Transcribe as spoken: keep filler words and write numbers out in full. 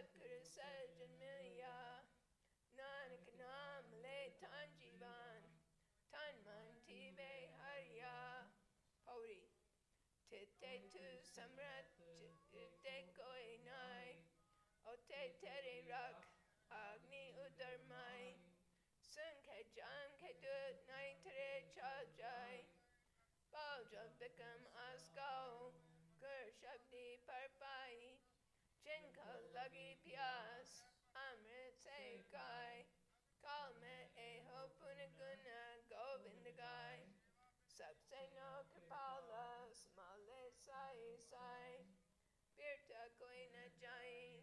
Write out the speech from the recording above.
Satkar Sajan Milya Nanak Naam Le Tan Jivan Tan Man Tibe Harya Pauri Tite Tu Samrat Te Koi Nai Ote Tere Rak Agni Udarmai Sun Ke Jan Ke Dut Nai Tere Chajai Bao Jab Bikam Askau Gur Shabdi Parpai Jinka Lagi Pyas Amrit Se Kai Kal Me Eho Punaguna Govind Gai Sabse No Kripala Smale Sai Sai Birta Koi Na Jai